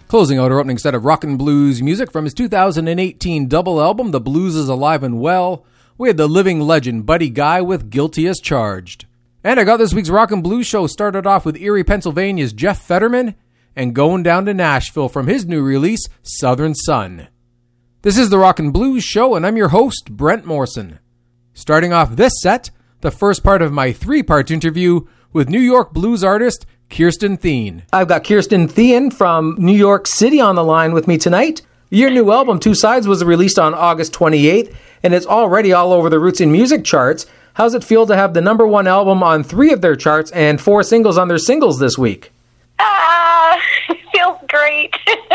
Closing out our opening set of rock and blues music from his 2018 double album, The Blues Is Alive and Well, we had the living legend Buddy Guy with Guilty as Charged. And I got this week's rock and blues show started off with Erie, Pennsylvania's Jeff Fetterman and Going Down to Nashville from his new release, Southern Sun. This is the Rock and Blues Show, and I'm your host, Brent Morrison. Starting off this set, the first part of my three-part interview with New York blues artist Kirsten Thien. I've got Kirsten Thien from New York City on the line with me tonight. Your new album, Two Sides, was released on August 28th, and it's already all over the Roots in Music charts. How's it feel to have the number one album on 3 of their charts and 4 singles on their singles this week? It feels great.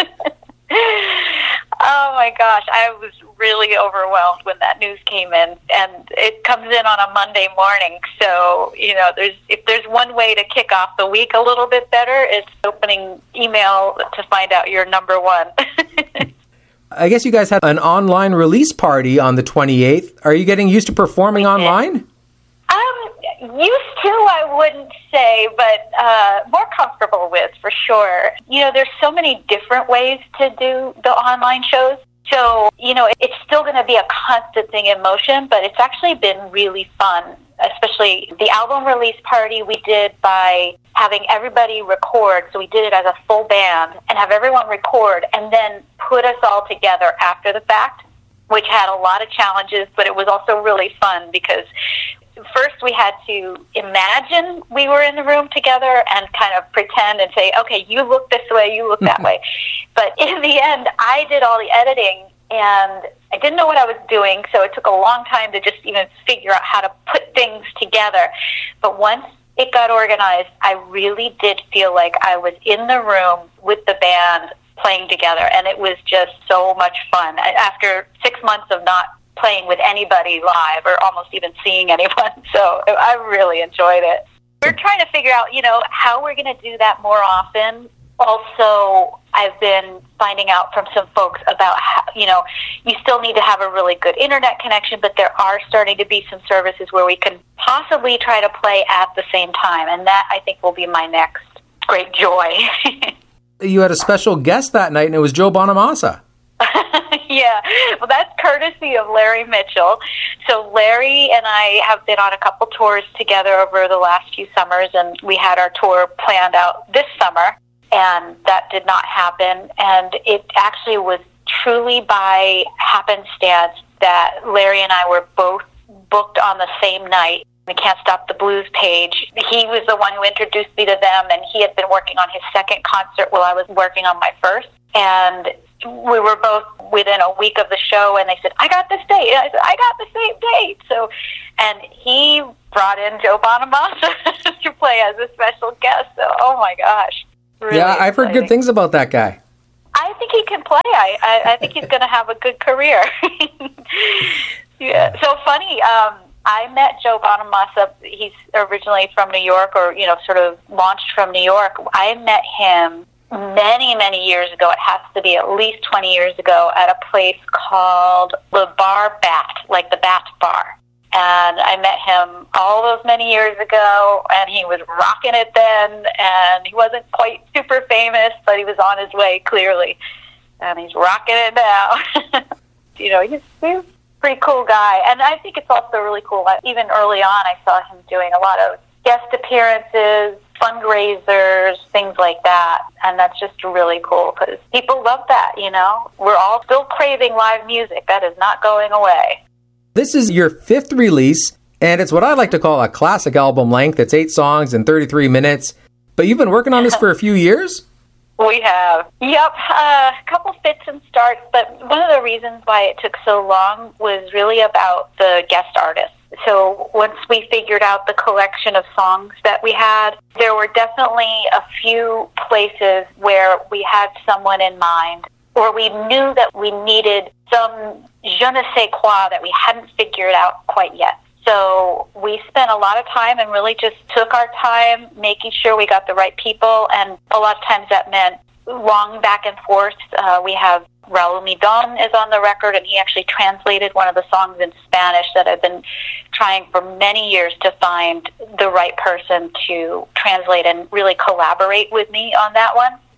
Oh my gosh, I was really overwhelmed when that news came in, and it comes in on a Monday morning. So, if there's one way to kick off the week a little bit better, it's opening email to find out you're number one. I guess you guys had an online release party on the 28th. Are you getting used to performing online? Used to, I wouldn't say, but more comfortable with, for sure. There's so many different ways to do the online shows. So, it's still going to be a constant thing in motion, but it's actually been really fun, especially the album release party we did by having everybody record. So we did it as a full band and have everyone record and then put us all together after the fact, which had a lot of challenges, but it was also really fun because first we had to imagine we were in the room together and kind of pretend and say, okay, you look this way, you look that way. But in the end, I did all the editing and I didn't know what I was doing, so it took a long time to just even figure out how to put things together. But once it got organized, I really did feel like I was in the room with the band playing together, and it was just so much fun. After 6 months of not playing with anybody live or almost even seeing anyone. So I really enjoyed it. We're trying to figure out, how we're going to do that more often. Also, I've been finding out from some folks about how, you still need to have a really good internet connection, but there are starting to be some services where we can possibly try to play at the same time. And that, I think, will be my next great joy. You had a special guest that night, and it was Joe Bonamassa. Yeah, well, that's courtesy of Larry Mitchell. So Larry and I have been on a couple tours together over the last few summers, and we had our tour planned out this summer, and that did not happen. And it actually was truly by happenstance that Larry and I were both booked on the same night. The Can't Stop the Blues page. He was the one who introduced me to them, and he had been working on his second concert while I was working on my first. And we were both within a week of the show, and they said, I got this date. And I said, I got the same date. So, and he brought in Joe Bonamassa to play as a special guest. So, oh my gosh. Really I've heard good things about that guy. I think he can play. I think he's going to have a good career. Yeah. So funny, I met Joe Bonamassa. He's originally from New York, or, sort of launched from New York. I met him many, many years ago. It has to be at least 20 years ago at a place called Le Bar Bat, like the Bat Bar. And I met him all those many years ago, and he was rocking it then, and he wasn't quite super famous, but he was on his way, clearly. And he's rocking it now. He's a pretty cool guy. And I think it's also really cool. Even early on, I saw him doing a lot of guest appearances, fundraisers, things like that. And that's just really cool because people love that, We're all still craving live music. That is not going away. This is your 5th release, and it's what I like to call a classic album length. It's 8 songs and 33 minutes. But you've been working on this for a few years? We have. Yep, a couple fits and starts, but one of the reasons why it took so long was really about the guest artists. So once we figured out the collection of songs that we had, there were definitely a few places where we had someone in mind, or we knew that we needed some je ne sais quoi that we hadn't figured out quite yet. So we spent a lot of time and really just took our time making sure we got the right people, and a lot of times that meant long back and forth. We have Raul Midon is on the record, and he actually translated one of the songs in Spanish that I've been trying for many years to find the right person to translate and really collaborate with me on that one.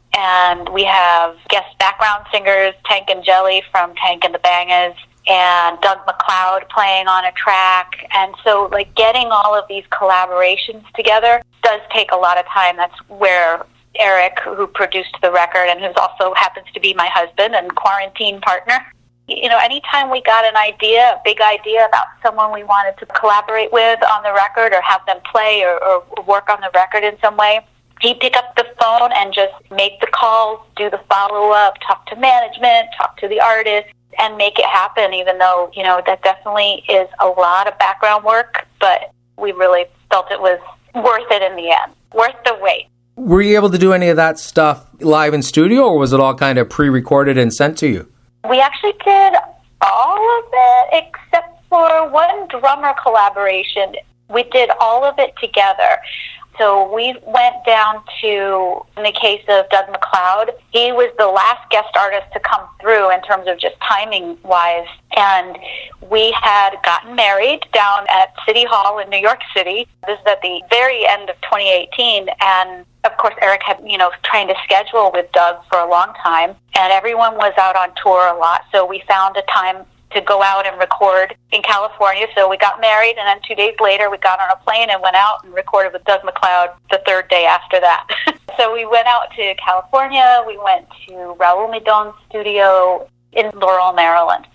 and we have guest background singers, Tank and Jelly from Tank and the Bangers, and Doug MacLeod playing on a track. And so, like, getting all of these collaborations together does take a lot of time. That's where Eric, who produced the record and who also happens to be my husband and quarantine partner, you know, anytime we got an idea, a big idea about someone we wanted to collaborate with on the record or have them play or work on the record in some way, he'd pick up the phone and just make the calls, do the follow-up, talk to management, talk to the artist, and make it happen, even though, you know, that definitely is a lot of background work, but we really felt it was worth it in the end, worth the wait. Were you able to do any of that stuff live in studio, or was it all kind of pre-recorded and sent to you? We actually did all of it except for one drummer collaboration. We did all of it together. So we went down to, in the case of Doug MacLeod, he was the last guest artist to come through in terms of just timing-wise. And we had gotten married down at City Hall in New York City. This is at the very end of 2018. And, of course, Eric had, you know, trying to schedule with Doug for a long time. And everyone was out on tour a lot. So we found a time to go out and record in California. So we got married, and then 2 days later we got on a plane and went out and recorded with Doug MacLeod the third day after that. So we went out to California. We went to Raul Midon's studio in Laurel, Maryland.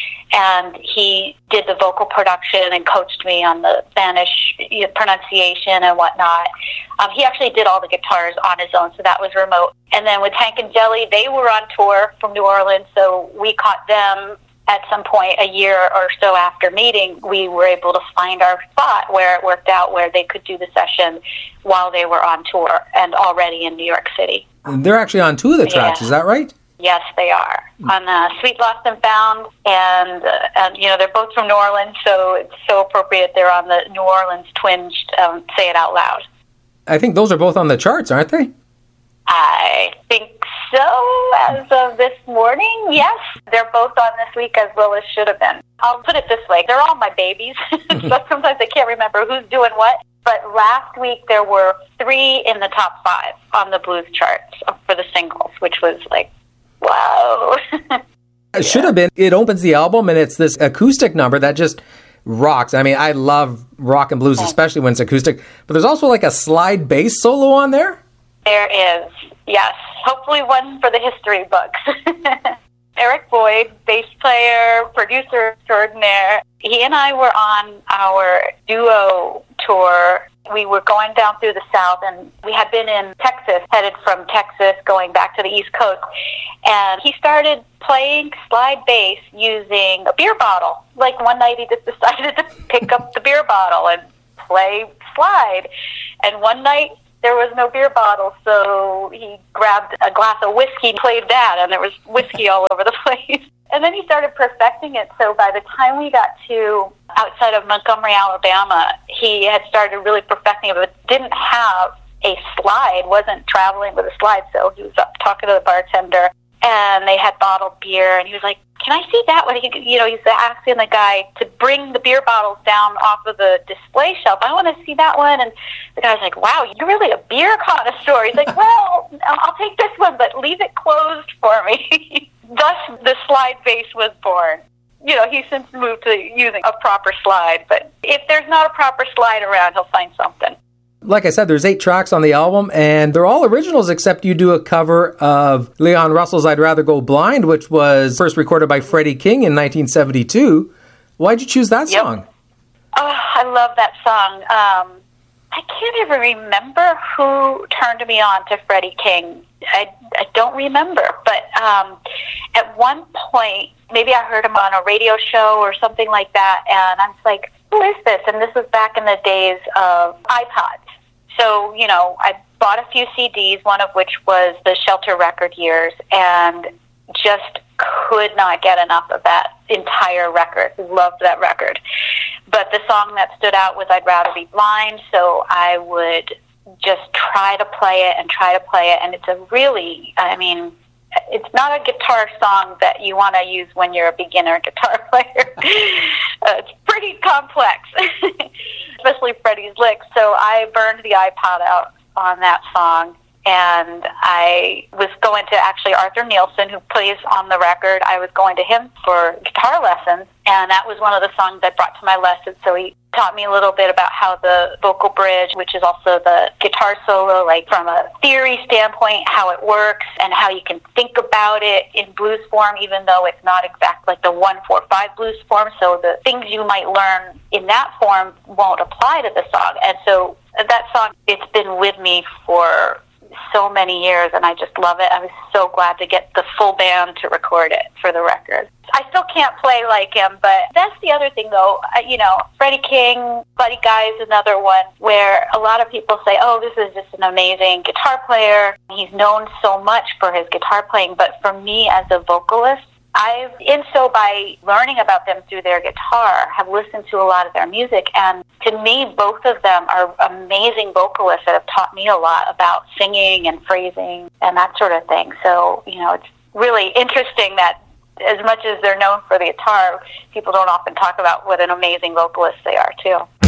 And he did the vocal production and coached me on the Spanish pronunciation and whatnot. He actually did all the guitars on his own, so that was remote. And then with Tank and Jelly, they were on tour from New Orleans, so we caught them at some point a year or so after meeting. We were able to find our spot where it worked out, where they could do the session while they were on tour and already in New York City. And they're actually on two of the tracks, Is that right? Yes, they are. On Sweet Lost and Found, and you know, they're both from New Orleans, so it's so appropriate they're on the New Orleans twinged Say It Out Loud. I think those are both on the charts, aren't they? I think so, as of this morning, yes. They're both on this week, as well as should have been. I'll put it this way, they're all my babies, so sometimes I can't remember who's doing what. But last week there were 3 in the top 5 on the blues charts for the singles, which was like, wow. It should have been. It opens the album, and it's this acoustic number that just rocks. I mean, I love rock and blues, especially when it's acoustic. But there's also like a slide bass solo on there. There is, yes. Hopefully one for the history books. Eric Boyd, bass player, producer extraordinaire, he and I were on our duo tour. We were going down through the South, and we had been in Texas, headed from Texas, going back to the East Coast. And he started playing slide bass using a beer bottle. Like one night he just decided to pick up the beer bottle and play slide. And one night there was no beer bottle, so he grabbed a glass of whiskey and played that, and there was whiskey all over the place. And then he started perfecting it, so by the time we got to outside of Montgomery, Alabama, he had started really perfecting it, but didn't have a slide, wasn't traveling with a slide, so he was up talking to the bartender, and they had bottled beer, and he was like, can I see that one? He's asking the guy to bring the beer bottles down off of the display shelf. I want to see that one. And the guy's like, wow, you're really a beer connoisseur. He's like, well, I'll take this one, but leave it closed for me. Thus, the slide bass was born. You know, he's since moved to using a proper slide, but if there's not a proper slide around, he'll find something. Like I said, there's 8 tracks on the album, and they're all originals except you do a cover of Leon Russell's I'd Rather Go Blind, which was first recorded by Freddie King in 1972. Why'd you choose that song? Oh, I love that song. I can't even remember who turned me on to Freddie King. I don't remember, but at one point, maybe I heard him on a radio show or something like that, and I was like, who is this? And this was back in the days of iPods. So, you know, I bought a few CDs, one of which was the Shelter record years, and just could not get enough of that entire record. Loved that record. But the song that stood out was I'd Rather Be Blind, so I would just try to play it, and it's a really, I mean, it's not a guitar song that you want to use when you're a beginner guitar player. It's pretty complex, especially Freddie's licks. So I burned the iPod out on that song and I was going to actually Arthur Nielsen, who plays on the record. I was going to him for guitar lessons, and that was one of the songs I brought to my lesson. So he taught me a little bit about how the vocal bridge, which is also the guitar solo, like from a theory standpoint, how it works and how you can think about it in blues form, even though it's not exact like the 1-4-5 blues form. So the things you might learn in that form won't apply to the song. And so that song, it's been with me for so many years, and I just love it. I was so glad to get the full band to record it for the record. I still can't play like him, but that's the other thing, though. Freddie King, Buddy Guy is another one where a lot of people say, oh, this is just an amazing guitar player. He's known so much for his guitar playing, but for me as a vocalist, by learning about them through their guitar, have listened to a lot of their music, and to me, both of them are amazing vocalists that have taught me a lot about singing and phrasing and that sort of thing. So, it's really interesting that as much as they're known for the guitar, people don't often talk about what an amazing vocalist they are, too.